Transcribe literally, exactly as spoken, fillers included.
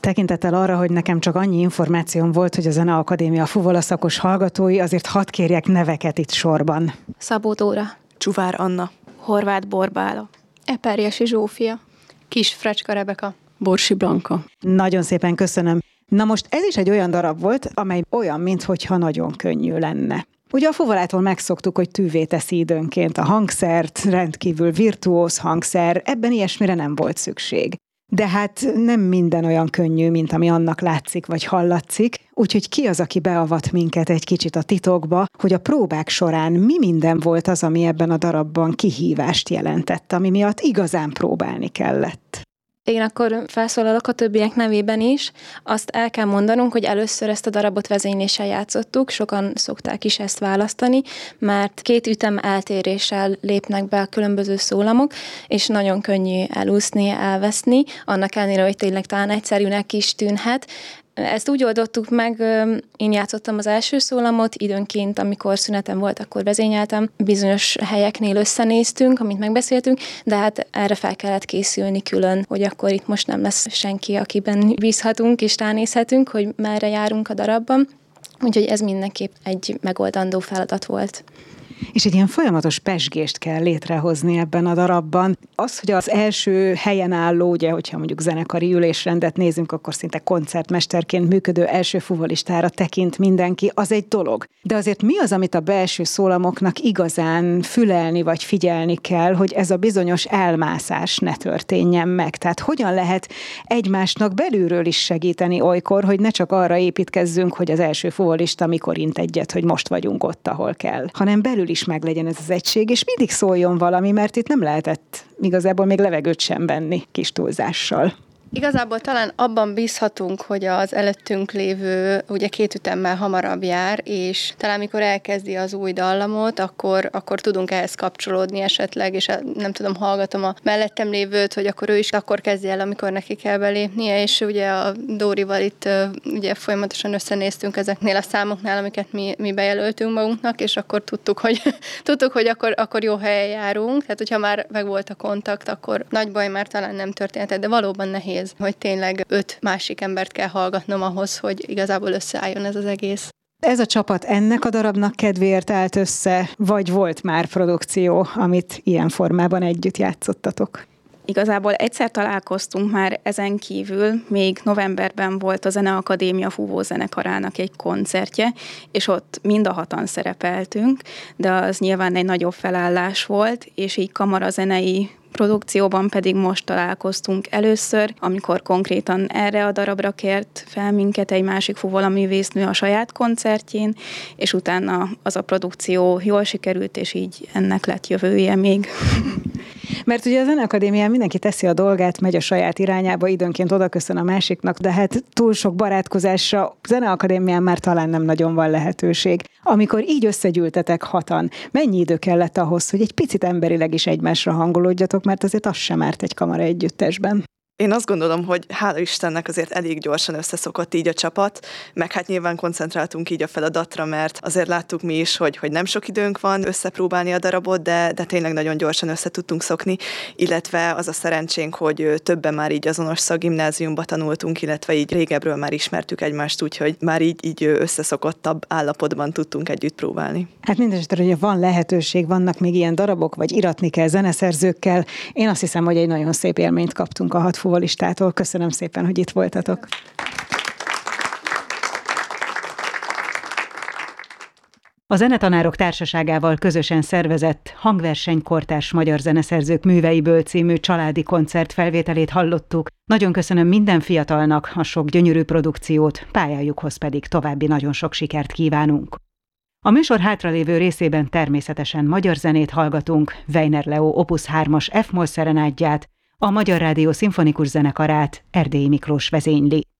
Tekintettel arra, hogy nekem csak annyi információm volt, hogy a Zeneakadémia fuvola szakos hallgatói, azért hadd kérjek neveket itt sorban. Szabó Dóra, Csuvár Anna, Horváth Borbála, Eperjesi Zsófia, Kis Frecska Rebeka, Borsi Blanka. Nagyon szépen köszönöm. Na most ez is egy olyan darab volt, amely olyan, minthogyha nagyon könnyű lenne. Ugye a fuvolától megszoktuk, hogy tűvé teszi időnként a hangszert, rendkívül virtuóz hangszer, ebben ilyesmire nem volt szükség. De hát nem minden olyan könnyű, mint ami annak látszik vagy hallatszik, úgyhogy ki az, aki beavat minket egy kicsit a titokba, hogy a próbák során mi minden volt az, ami ebben a darabban kihívást jelentett, ami miatt igazán próbálni kellett. Én akkor felszólalok a többiek nevében is. Azt el kell mondanunk, hogy először ezt a darabot vezényléssel játszottuk, sokan szokták is ezt választani, mert két ütem eltéréssel lépnek be a különböző szólamok, és nagyon könnyű elúszni, elveszni, annak ellenére, hogy tényleg talán egyszerűnek is tűnhet. Ezt úgy oldottuk meg, én játszottam az első szólamot, időnként, amikor szünetem volt, akkor vezényeltem. Bizonyos helyeknél összenéztünk, amit megbeszéltünk, de hát erre fel kellett készülni külön, hogy akkor itt most nem lesz senki, akiben bízhatunk és ránézhetünk, hogy merre járunk a darabban. Úgyhogy ez mindenképp egy megoldandó feladat volt. És egy ilyen folyamatos pezsgést kell létrehozni ebben a darabban. Az, hogy az első helyen álló, ugye, hogyha mondjuk zenekari ülésrendet nézünk, akkor szinte koncertmesterként működő első fuvolistára tekint mindenki, az egy dolog. De azért mi az, amit a belső szólamoknak igazán fülelni vagy figyelni kell, hogy ez a bizonyos elmászás ne történjen meg? Tehát hogyan lehet egymásnak belülről is segíteni olykor, hogy ne csak arra építkezzünk, hogy az első fuvolista mikor int egyet, hogy most vagyunk ott, ahol kell, hanem belül is meglegyen ez az egység, és mindig szóljon valami, mert itt nem lehetett igazából még levegőt sem venni kis túlzással. Igazából talán abban bízhatunk, hogy az előttünk lévő ugye két ütemmel hamarabb jár, és talán mikor elkezdi az új dallamot, akkor, akkor tudunk ehhez kapcsolódni esetleg, és nem tudom, hallgatom a mellettem lévőt, hogy akkor ő is akkor kezdje el, amikor neki kell belépnie, és ugye a Dórival itt ugye folyamatosan összenéztünk ezeknél a számoknál, amiket mi, mi bejelöltünk magunknak, és akkor tudtuk, hogy, tudtuk, hogy akkor, akkor jó helyen járunk, tehát hogyha már megvolt a kontakt, akkor nagy baj már talán nem történt, de valóban nehéz, hogy tényleg öt másik embert kell hallgatnom ahhoz, hogy igazából összeálljon ez az egész. Ez a csapat ennek a darabnak kedvéért állt össze, vagy volt már produkció, amit ilyen formában együtt játszottatok? Igazából egyszer találkoztunk már, ezen kívül még novemberben volt a Zeneakadémia fúvózenekarának egy koncertje, és ott mind a hatan szerepeltünk, de az nyilván egy nagyobb felállás volt, és így kamarazenei produkcióban pedig most találkoztunk először, amikor konkrétan erre a darabra kért fel minket egy másik fuvolaművésznő a saját koncertjén, és utána az a produkció jól sikerült, és így ennek lett jövője még. Mert ugye a Zeneakadémián mindenki teszi a dolgát, megy a saját irányába, időnként odaköszön a másiknak, de hát túl sok barátkozásra a Zeneakadémián már talán nem nagyon van lehetőség. Amikor így összegyűltetek hatan, mennyi idő kellett ahhoz, hogy egy picit emberileg is egymásra hangolódjatok, mert azért az sem árt egy kamara együttesben? Én azt gondolom, hogy hála Istennek azért elég gyorsan összeszokott így a csapat, meg hát nyilván koncentráltunk így a feladatra, mert azért láttuk mi is, hogy, hogy nem sok időnk van összepróbálni a darabot, de, de tényleg nagyon gyorsan össze tudtunk szokni, illetve az a szerencsénk, hogy többen már így azonos szakgimnáziumba tanultunk, illetve így régebről már ismertük egymást, úgyhogy már így, így összeszokottabb állapotban tudtunk együtt próbálni. Hát mindesetre, hogy van lehetőség, vannak még ilyen darabok, vagy iratni kell zeneszerzőkkel. Én azt hiszem, hogy egy nagyon szép élményt kaptunk a hat fuvolistától. Köszönöm szépen, hogy itt voltatok. A Zenetanárok Társaságával közösen szervezett Hangverseny kortárs magyar zeneszerzők műveiből című családi koncert felvételét hallottuk. Nagyon köszönöm minden fiatalnak a sok gyönyörű produkciót, pályájukhoz pedig további nagyon sok sikert kívánunk. A műsor hátralévő részében természetesen magyar zenét hallgatunk, Weiner Leo Opus hármas F-moll szerenádját, a Magyar Rádió Szimfonikus Zenekarát Erdélyi Miklós vezényli.